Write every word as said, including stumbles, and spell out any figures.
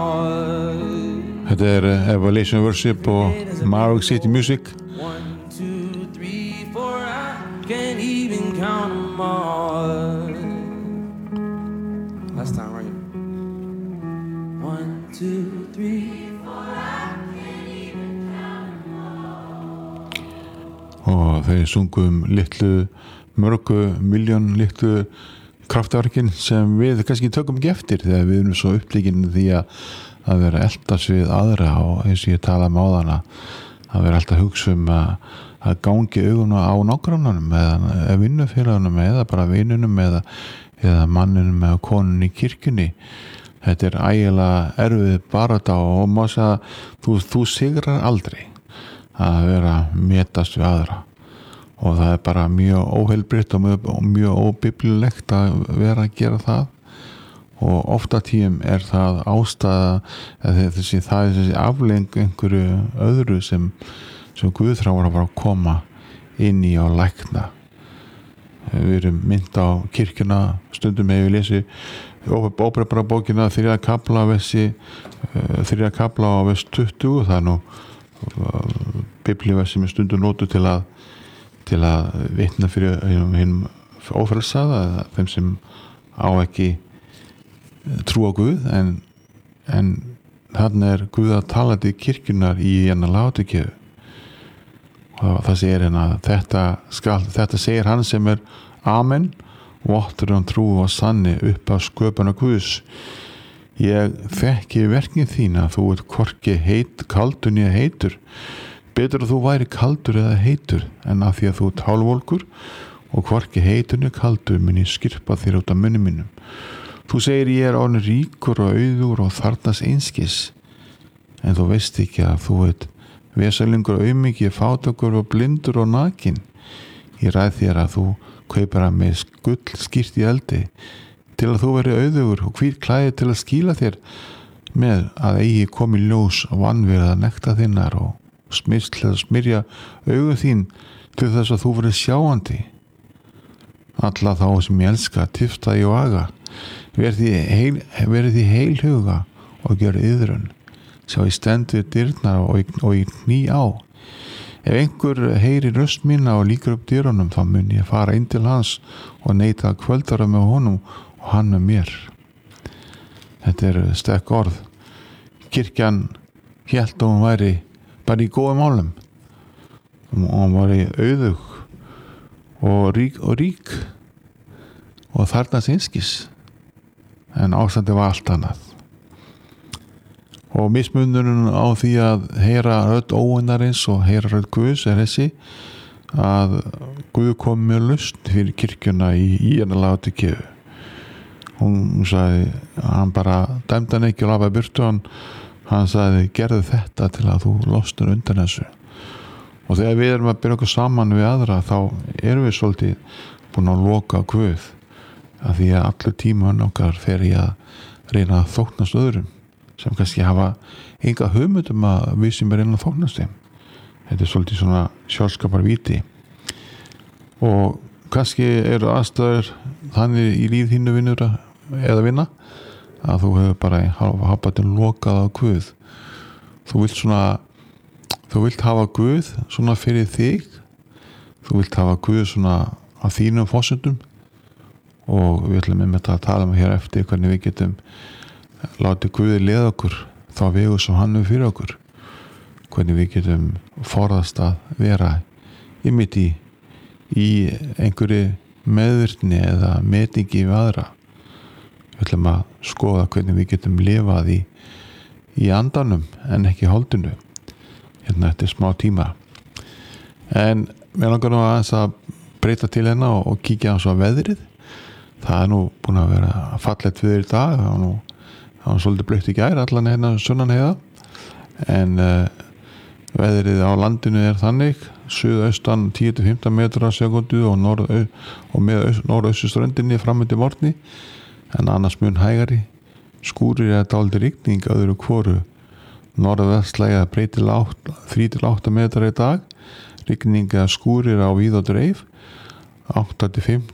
Þetta er Evaluation Worship og Mark City Music. One, two, three, four, I can't even count them all. Last time, right? One, two, three, four, I can't even count them all. Og þeir sungu um litlu, mörgu miljón litlu kraftverkin sem við kannski tökum ekki eftir þegar við erum svo upptekinn því að að vera eldast við aðra og eins og ég talaði um áðan að vera alltaf að hugsa um að, að gangi augun á nágrannanum eða vinnufélagunum eða bara vinunum eða, eða manninum eða konunni í kirkjunni. Þetta er ægilega erfið baráttu og maður segja að þú, þú sigrar aldrei að vera metast við aðra og það er bara mjög óheilbrigt og mjög, mjög óbiblilegt að vera að gera það og ofta tíum er það ástæða eða þessi, það er þessi afleðing einhverju öðru sem, sem Guð þráir að bara koma inn í og lækna. Við erum mynd á kirkjuna, stundum hefur við lesið óperbara bókina þriðja kafla vessi þriðja kafla á vers tuttugu, það er nú biblíuversi með stundum nótu til að til að vitna fyrir hinn ófrelsaða, þeim sem á ekki trú á Guð en, en þarna er Guð að tala til kirkjunar í hérna Laódíkeu og það segir hérna þetta, skal, þetta segir hann sem er Amen, vottur um trú og sanni upp af sköpuna Guðs. Ég þekki verkin þína, þú ert hvorki heit, kaldur né heitur. Betur að þú væri kaldur eða heitur en að því að þú ert hálfvolgur og hvorki heitur né kaldur mun ég skyrpa þér út af munni mínum. Þú segir ég er orðinn ríkur og auður og þarfnast einskis en þú veist ekki að þú ert vesalingur og auðmikið, fátækur og blindur og nakin. Ég ræð þér að þú kaupir að með gull skýrt í eldi til að þú veri auðugur og hvít klæði til að skýla þér með að eigi komi ljós og vanvirða nekta þinnar og smyrst til að smyrja augu þín til þess að þú verið sjáandi. Alla þá sem ég elska tifta ég og aga. Verið því heil, verið því heilhuga og gjör yðrun. Sjá ég stend við dyrnar og, og ég kný á. Ef einhver heyri röst mína og líkur upp dyrunum þá mun ég fara inn til hans og neita kvöldara með honum og hann með mér. Þetta er sterk orð. Kirkjan hélt að hún væri bara í góðum málum og hún var í auðug og rík og rík og þarna sinskis en ástandi var allt annað og mismunurinn á því að heyra rödd óvinnarins og heyra rödd Guðs er þessi að Guð kom með lausn fyrir kirkjuna í hérna Laódíkeu. Hún sagði hann bara dæmdi hann ekki og lafaði burtu hann, hann sagði gerðu þetta til að þú losnar undan þessu og þegar við erum að byrja okkur saman við aðra þá erum við svolítið búin að loka Guð af því að allur tíman okkar fer í að reyna að þóknast öðrum sem kannski hafa enga hugmynd um að við sem er reyna að þóknast þeim. Þetta er svolítið svona sjálfskapar víti og kannski eru aðstæður þannig í líf þínu vinnur eða vinna að þú hefur bara hafa til lokað á Guð. Þú vilt svona þú vilt hafa Guð svona fyrir þig, þú vilt hafa Guð svona á þínum forsendum og við ætlum með þetta að tala um hér eftir hvernig við getum látið Guði leiða okkur þá vegu sem hann er fyrir okkur, hvernig við getum forðast að vera einmitt í, í einhverju meðvirkni eða metingi við aðra. Við ætlum að skoða hvernig við getum lifað í, í andanum en ekki holdinu hérna eftir smá tíma. En mér langar nú aðeins að breyta til hérna og, og kíkja á svo veðrið. Það er nú búin að vera fallegt viður í dag, það var nú það var svolítið blautt í gær allan hérna sunnan heiða en uh, veðrið á landinu er þannig suðaustan tíu til fimmtán metrar á sekúndu og, norð, og með norðausturströndinni fram undir morgni en annars mun hægari skúrir eða dálítil rigning öðru hvoru norðvestlægja breytilega þrír til átta metrar í dag rigning eða skúrir á víð og dreif átta til